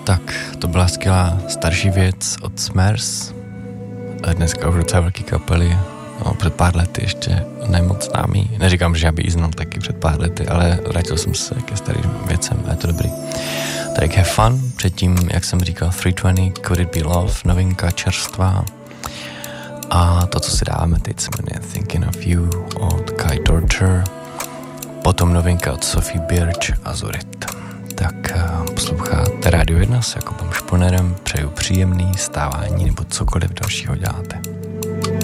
Tak, to byla skvělá starší věc od Smers. Dneska už docela velký kapely. No, před pár lety ještě nemoc známý. Neříkám, že já bych ji znal taky před pár lety, ale vrátil jsem se ke starým věcem a je to dobrý. Track Have Fun, předtím, jak jsem říkal, 320, Could It Be Love, novinka čerstvá. A to, co si dáváme teď, se jmenuje Thinking of You od Kai Torture. Potom novinka od Sophie Birch a Zurit. Tak posloucháte Radio 1 s Jakubem Šponerem, přeju příjemný stávání nebo cokoliv dalšího děláte.